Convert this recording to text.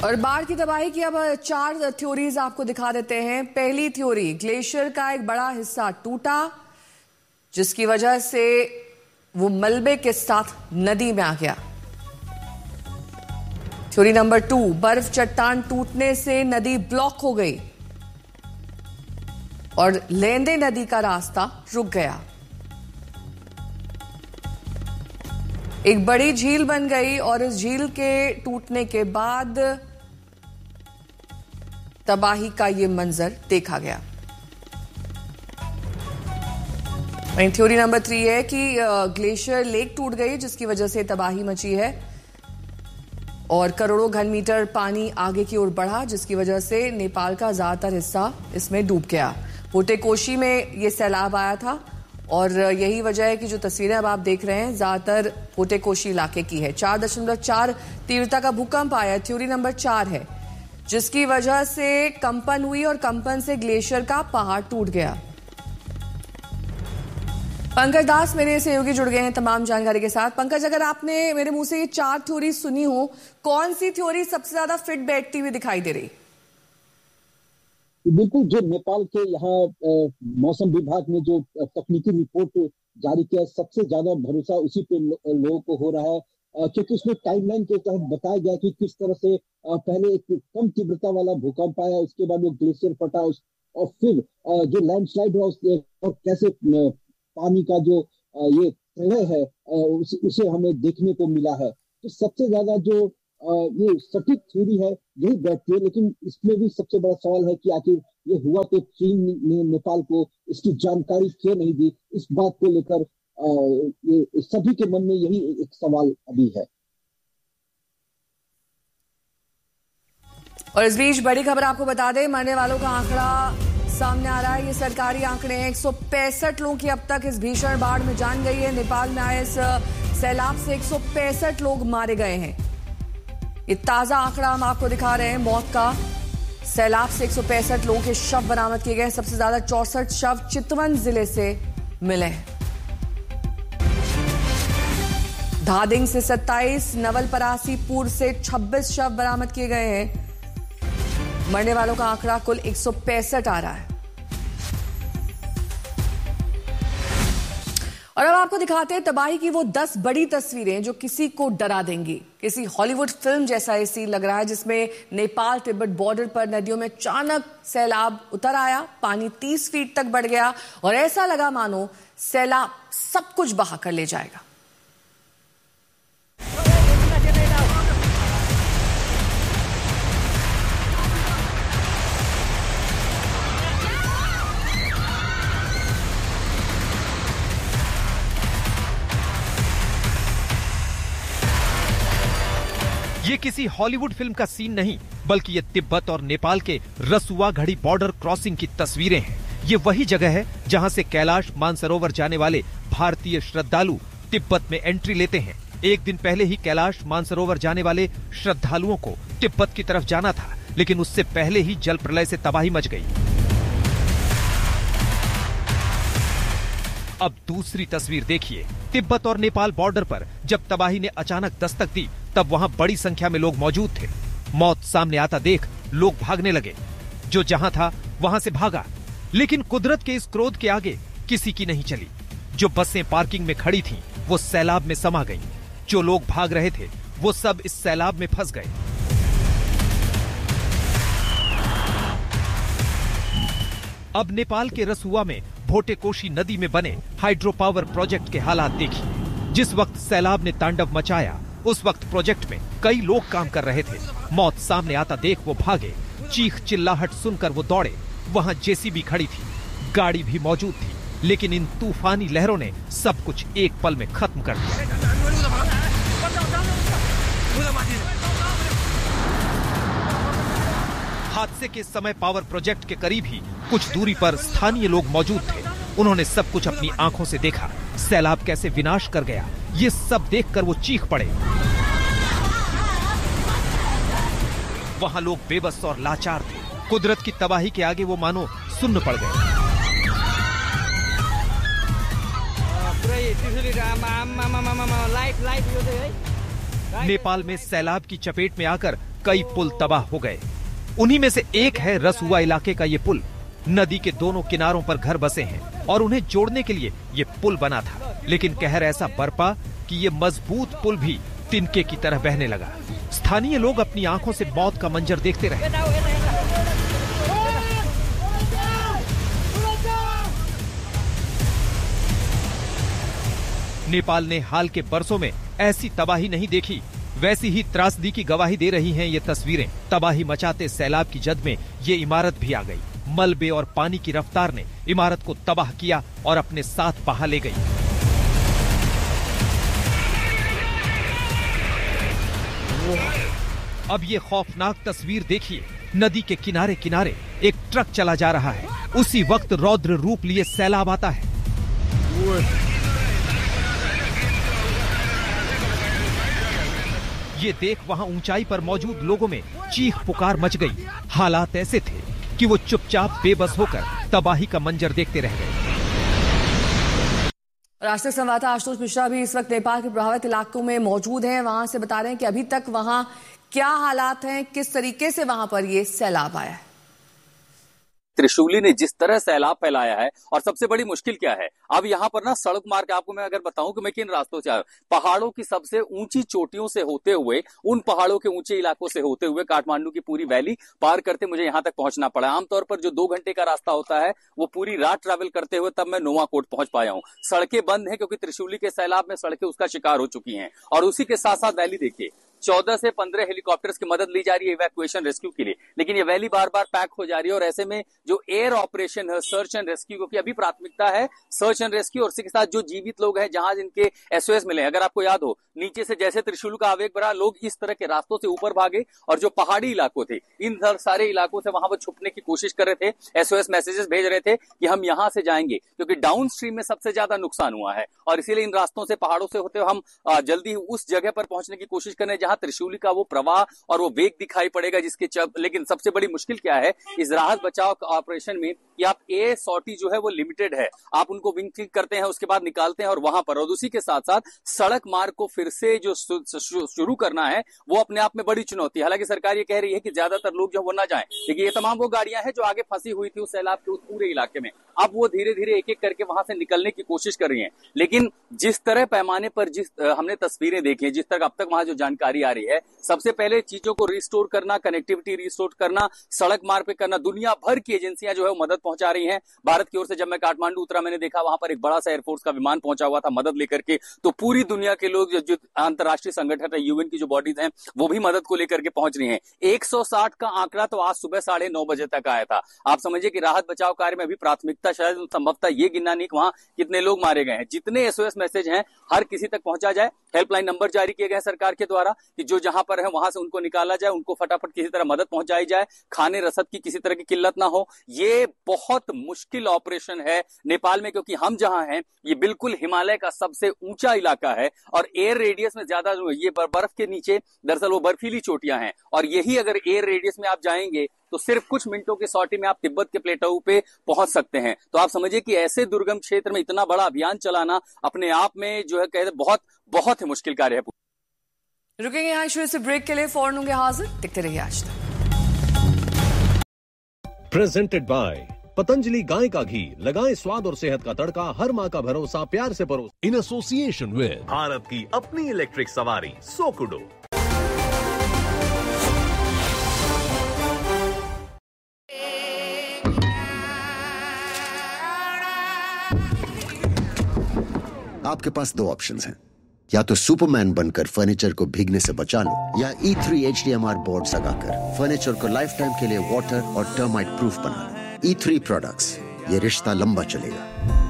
और बाढ़ की तबाही की अब 4 थ्योरीज आपको दिखा देते हैं। पहली थ्योरी, ग्लेशियर का एक बड़ा हिस्सा टूटा जिसकी वजह से वो मलबे के साथ नदी में आ गया। थ्योरी नंबर 2, बर्फ चट्टान टूटने से नदी ब्लॉक हो गई और लेंदे नदी का रास्ता रुक गया। एक बड़ी झील बन गई और इस झील के टूटने के बाद तबाही का ये मंजर देखा गया। वहीं थ्योरी नंबर 3 है कि ग्लेशियर लेक टूट गई जिसकी वजह से तबाही मची है और करोड़ों घन मीटर पानी आगे की ओर बढ़ा जिसकी वजह से नेपाल का ज्यादातर हिस्सा इसमें डूब गया। पोटेकोशी में ये सैलाब आया था और यही वजह है कि जो तस्वीरें अब आप देख रहे हैं ज्यादातर पोटेकोशी इलाके की है। 4.4 तीव्रता का भूकंप आया, थ्योरी नंबर 4 है, जिसकी वजह से कंपन हुई और कंपन से ग्लेशियर का पहाड़ टूट गया। पंकज दास मेरे सहयोगी जुड़ गए हैं तमाम जानकारी के साथ। पंकज, अगर आपने मेरे मुंह से ये 4 थ्योरी सुनी हो, कौन सी थ्योरी सबसे ज्यादा फिट बैठती हुई दिखाई दे रही? बिल्कुल, जो नेपाल के यहाँ मौसम विभाग ने जो तकनीकी रिपोर्ट जारी किया, सबसे ज्यादा भरोसा उसी पे लोगों को हो रहा है, क्योंकि उसमें टाइमलाइन के तहत बताया गया कि किस तरह से पहले एक कम तीव्रता वाला भूकंप आया, उसके बाद वो ग्लेशियर फटा और फिर जो लैंडस्लाइड हुआ और कैसे पानी का जो ये प्रलय है उसे हमें देखने को मिला है। तो सबसे ज्यादा जो ये सटीक थ्योरी है यही बैठती है, लेकिन इसमें भी सबसे बड़ा सवाल है कि आखिर ये हुआ तो चीन ने नेपाल को इसकी जानकारी क्यों नहीं दी। इस बात को लेकर ये सभी के मन में यही एक सवाल अभी है। और इस बीच बड़ी खबर आपको बता दें, मरने वालों का आंकड़ा सामने आ रहा है। ये सरकारी आंकड़े हैं। 165 लोगों की अब तक इस भीषण बाढ़ में जान गई है। नेपाल में आए इस सैलाब से 165 लोग मारे गए हैं। ये ताजा आंकड़ा हम आपको दिखा रहे हैं मौत का। सैलाब से 165 लोगों के शव बरामद किए गए। सबसे ज्यादा 64 शव चितवन जिले से मिले हैं। धादिंग से 27, नवलपरासीपुर से 26 शव बरामद किए गए हैं। मरने वालों का आंकड़ा कुल 165 आ रहा है। और अब आपको दिखाते हैं तबाही की वो 10 बड़ी तस्वीरें जो किसी को डरा देंगी। किसी हॉलीवुड फिल्म जैसा ये सीन लग रहा है जिसमें नेपाल तिब्बत बॉर्डर पर नदियों में अचानक सैलाब उतर आया, पानी 30 फीट तक बढ़ गया और ऐसा लगा मानो सैलाब सब कुछ बहा कर ले जाएगा। ये किसी हॉलीवुड फिल्म का सीन नहीं, बल्कि ये तिब्बत और नेपाल के रसुआघड़ी बॉर्डर क्रॉसिंग की तस्वीरें हैं। ये वही जगह है जहां से कैलाश मानसरोवर जाने वाले भारतीय श्रद्धालु तिब्बत में एंट्री लेते हैं। एक दिन पहले ही कैलाश मानसरोवर जाने वाले श्रद्धालुओं को तिब्बत की तरफ जाना था, लेकिन उससे पहले ही जल प्रलय से तबाही मच गई। अब दूसरी तस्वीर देखिए। तिब्बत और नेपाल बॉर्डर पर जब तबाही ने अचानक दस्तक दी तब वहां बड़ी संख्या में लोग मौजूद थे। मौत सामने आता देख लोग भागने लगे। जो जहां था वहां से भागा, लेकिन कुदरत के इस क्रोध के आगे किसी की नहीं चली। जो बसें पार्किंग में खड़ी थीं, वो सैलाब में समा गईं। जो लोग भाग रहे थे वो सब इस सैलाब में फंस गए। अब नेपाल के रसुआ में भोटेकोशी नदी में बने हाइड्रो पावर प्रोजेक्ट के हालात देखिए। जिस वक्त सैलाब ने तांडव मचाया उस वक्त प्रोजेक्ट में कई लोग काम कर रहे थे। मौत सामने आता देख वो भागे। चीख चिल्लाहट सुनकर वो दौड़े। वहां जेसीबी खड़ी थी, गाड़ी भी मौजूद थी, लेकिन इन तूफानी लहरों ने सब कुछ एक पल में खत्म कर दिया। हादसे के समय पावर प्रोजेक्ट के करीब ही कुछ दूरी पर स्थानीय लोग मौजूद थे। उन्होंने सब कुछ अपनी आंखों से देखा। सैलाब कैसे विनाश कर गया, ये सब देखकर वो चीख पड़े। वहां लोग बेबस और लाचार थे। कुदरत की तबाही के आगे वो मानो सुन्न पड़ गए। नेपाल में सैलाब की चपेट में आकर कई पुल तबाह हो गए। उन्हीं में से एक है रसुआ इलाके का ये पुल। नदी के दोनों किनारों पर घर बसे हैं और उन्हें जोड़ने के लिए ये पुल बना था, लेकिन कहर ऐसा बरपा कि ये मजबूत पुल भी तिनके की तरह बहने लगा। स्थानीय लोग अपनी आंखों से मौत का मंजर देखते रहे। नेपाल ने हाल के बरसों में ऐसी तबाही नहीं देखी। वैसी ही त्रासदी की गवाही दे रही हैं ये तस्वीरें। तबाही मचाते सैलाब की जद में ये इमारत भी आ गई। मलबे और पानी की रफ्तार ने इमारत को तबाह किया और अपने साथ बहा ले गई। अब ये खौफनाक तस्वीर देखिए। नदी के किनारे किनारे एक ट्रक चला जा रहा है। उसी वक्त रौद्र रूप लिए सैलाब आता है। ये देख वहां ऊंचाई पर मौजूद लोगों में चीख पुकार मच गई। हालात ऐसे थे कि वो चुपचाप बेबस होकर तबाही का मंजर देखते रह गए। राष्ट्रीय संवाददाता आशुतोष मिश्रा भी इस वक्त नेपाल के प्रभावित इलाकों में मौजूद हैं। वहां से बता रहे हैं कि अभी तक वहां क्या हालात हैं, किस तरीके से वहां पर ये सैलाब आया है। त्रिशूली ने जिस तरह सैलाब फैलाया है, और सबसे बड़ी मुश्किल क्या है, अब यहाँ पर ना सड़क मार्ग आपको मैं अगर बताऊं कि मैं किन रास्तों से आया, पहाड़ों की सबसे ऊंची चोटियों से होते हुए, उन पहाड़ों के ऊंचे इलाकों से होते हुए काठमांडू की पूरी वैली पार करते मुझे यहाँ तक पहुंचना पड़ा। आमतौर पर जो 2 घंटे का रास्ता होता है वो पूरी रात ट्रैवल करते हुए तब मैं नोवाकोट पहुंच पाया हूँ। सड़कें बंद है क्योंकि त्रिशूली के सैलाब में सड़कें उसका शिकार हो चुकी हैं। और उसी के साथ साथ वैली देखिए, 14 से 15 हेलीकॉप्टर्स की मदद ली जा रही है इवैक्यूएशन रेस्क्यू के लिए, लेकिन ये वैली बार बार पैक हो जा रही है। और ऐसे में जो एयर ऑपरेशन है, सर्च एंड रेस्क्यू, क्योंकि अभी प्राथमिकता है सर्च एंड रेस्क्यू, और इसके साथ जो जीवित लोग हैं जहां जिनके एसओएस मिले। अगर आपको याद हो, नीचे से जैसे त्रिशूल का आवेग बढ़ा, लोग इस तरह के रास्तों से ऊपर भागे, और जो पहाड़ी इलाकों थे इन सारे इलाकों से वहां वो छुपने की कोशिश कर रहे थे। एसओएस मैसेजेस भेज रहे थे कि हम यहां से जाएंगे, क्योंकि डाउन स्ट्रीम में सबसे ज्यादा नुकसान हुआ है। और इसीलिए इन रास्तों से, पहाड़ों से होते हुए हम जल्दी उस जगह पर पहुंचने की कोशिश कर रहे हैं जहां त्रिशूली का वो प्रवाह और वो वेग दिखाई पड़ेगा जिसके लेकिन सबसे बड़ी मुश्किल क्या है इस राहत बचाव ऑपरेशन में कि आप एयर सॉर्टी जो है वो लिमिटेड है। आप उनको विंग क्लिक करते हैं, उसके बाद निकालते हैं, और वहां पर, और उसी के साथ साथ सड़क मार्ग को फिर से जो शुरू करना है वो अपने आप में बड़ी चुनौती है। हालांकि सरकार ये कह रही है कि ज्यादातर लोग जो वो ना जाएं, लेकिन ये तमाम वो गाड़ियां हैं जो आगे फंसी हुई थी उस सैलाब के उस पूरे इलाके में, अब वो धीरे धीरे एक एक करके वहां से निकलने की कोशिश कर रही हैं। लेकिन जिस तरह पैमाने पर हमने तस्वीरें देखी हैं, जिस तरह अब तक वहां जो जानकारी आ रही है, सबसे पहले चीजों को रिस्टोर करना, कनेक्टिविटी रिस्टोर करना, सड़क मार्ग पे करना, दुनिया भर की एजेंसियां जो है मदद पहुंचा रही हैं। भारत की ओर से जब मैं काठमांडू उतरा, मैंने देखा वहां पर एक बड़ा सा एयरफोर्स का विमान पहुंचा हुआ था मदद लेकर के। तो पूरी दुनिया के लोग, जो अंतर्राष्ट्रीय संगठन है, यूएन की जो बॉडीज हैं, वो भी मदद को लेकर के पहुंच रही हैं। 160 का आंकड़ा तो आज सुबह 9:30 बजे तक आया था। आप समझिए कि राहत बचाव कार्य में अभी प्राथमिकता शायद संभवतः ये गिनना नहीं कि वहां कितने लोग मारे गए हैं। जितने एसओएस मैसेज हैं हर किसी तक पहुंचा जाए। हेल्पलाइन नंबर जारी किए गए हैं सरकार के द्वारा कि जो जहां पर है वहां से उनको निकाला जाए, उनको फटाफट किसी तरह मदद पहुंचाई जाए, खाने रसद की किसी तरह की किल्लत ना हो। ये बहुत मुश्किल ऑपरेशन है नेपाल में, क्योंकि हम जहां हैं ये बिल्कुल हिमालय का सबसे ऊंचा इलाका है और एयर रेडियस में ज्यादा ये बर्फ के नीचे दरअसल वो बर्फीली चोटियां हैं। और यही अगर एयर रेडियस में आप जाएंगे तो सिर्फ कुछ मिनटों की सॉर्टी में आप तिब्बत के प्लेटो पे पहुंच सकते हैं। तो आप समझिए कि ऐसे दुर्गम क्षेत्र में इतना बड़ा अभियान चलाना अपने आप में जो है कहते बहुत बहुत ही मुश्किल कार्य है। रुकेंगे यहाँ शुरू से ब्रेक के लिए, फौरन होंगे हाजिर, देखते रहिए आज तक। प्रेजेंटेड बाय पतंजलि गाय का घी, लगाएं स्वाद और सेहत का तड़का, हर माँ का भरोसा, प्यार से परोस। इन एसोसिएशन विद भारत की अपनी इलेक्ट्रिक सवारी सोकुडो। आपके पास 2 ऑप्शंस हैं, या तो सुपरमैन बनकर फर्नीचर को भीगने से बचा लो, या E3 HDMR बोर्ड लगाकर फर्नीचर को लाइफ टाइम के लिए वाटर और टर्माइट प्रूफ बना लो। E3 प्रोडक्ट्स, ये रिश्ता लंबा चलेगा।